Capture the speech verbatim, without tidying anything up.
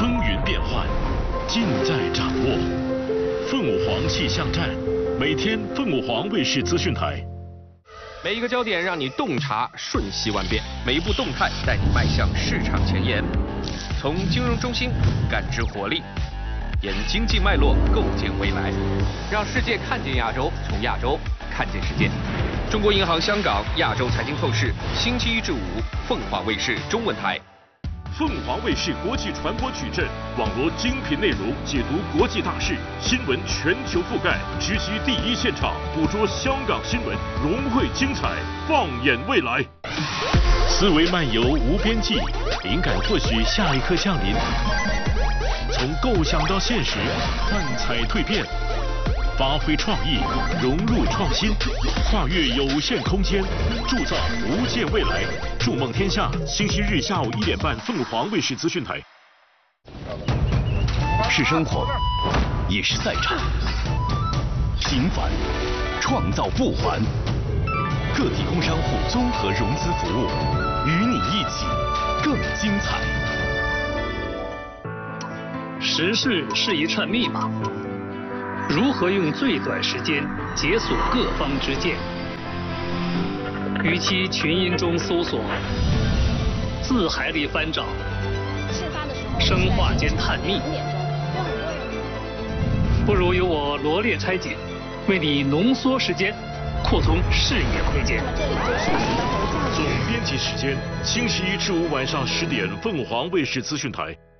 风云变幻，尽在掌握。凤舞凰气象站，每天凤舞凰卫视资讯台。 每一个焦点让你洞察瞬息万变，每一步动态带你迈向市场前沿。从金融中心感知活力，沿经济脉络构建未来，让世界看见亚洲，从亚洲看见世界。中国银行香港亚洲财经透视，星期一至五，凤凰卫视中文台。 凤凰卫视国际传播矩阵，网罗精品内容，解读国际大事，新闻全球覆盖，直击第一现场，捕捉香港新闻，融汇精彩，放眼未来。思维漫游无边际，灵感或许下一刻降临。从构想到现实，幻彩蜕变，发挥创意，融入创新，跨越有限空间，铸造无限未来。筑梦天下，星期日下午一点半，凤凰卫视资讯台。 是生活，也是赛场。平凡，创造不还。个体工商户综合融资服务，与你一起更精彩。 时事是一串密码，如何用最短时间解锁各方之见？与其群音中搜索，字海里翻找，生化间探秘，不如由我罗列拆解，为你浓缩时间，扩充视野空间。 总编辑时间：星期一至五晚上十点，凤凰卫视资讯台。